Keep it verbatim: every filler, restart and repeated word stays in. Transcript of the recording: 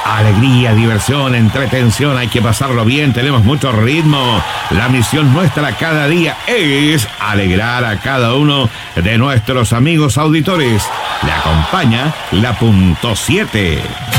Alegría, diversión, entretención, hay que pasarlo bien, tenemos mucho ritmo. La misión nuestra cada día es alegrar a cada uno de nuestros amigos auditores. Le acompaña la punto siete.